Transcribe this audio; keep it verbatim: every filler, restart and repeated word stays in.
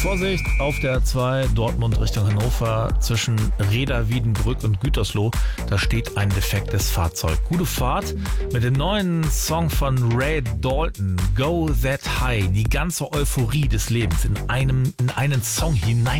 Vorsicht, auf der zwei Dortmund Richtung Hannover zwischen Reda, Wiedenbrück und Gütersloh. Da steht ein defektes Fahrzeug. Gute Fahrt mit dem neuen Song von Ray Dalton, Go That High. Die ganze Euphorie des Lebens in einem, in einen Song hinein